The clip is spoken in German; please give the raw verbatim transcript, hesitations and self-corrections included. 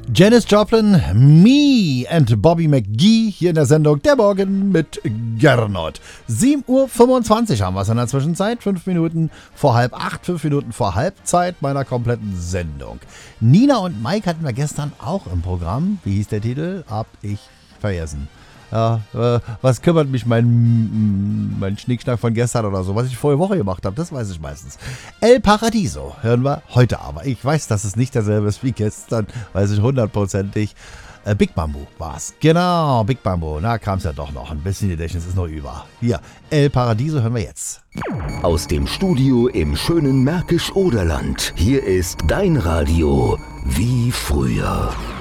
Janis Joplin, Me and Bobby McGee hier in der Sendung Der Morgen mit Gernot. sieben Uhr fünfundzwanzig haben wir es in der Zwischenzeit. Fünf Minuten vor halb acht, fünf Minuten vor Halbzeit meiner kompletten Sendung. Nina und Mike hatten wir gestern auch im Programm. Wie hieß der Titel? Hab ich vergessen. Ja, äh, was kümmert mich mein, mein Schnickschnack von gestern oder so, was ich vorige Woche gemacht habe, das weiß ich meistens. El Paradiso hören wir heute aber. Ich weiß, dass es nicht dasselbe ist wie gestern, weiß ich hundertprozentig. Äh, Big Bamboo war's. Genau, Big Bamboo. Na, kam's ja doch noch. Ein bisschen Gedächtnis ist noch über. Hier, El Paradiso hören wir jetzt. Aus dem Studio im schönen Märkisch-Oderland. Hier ist dein Radio wie früher.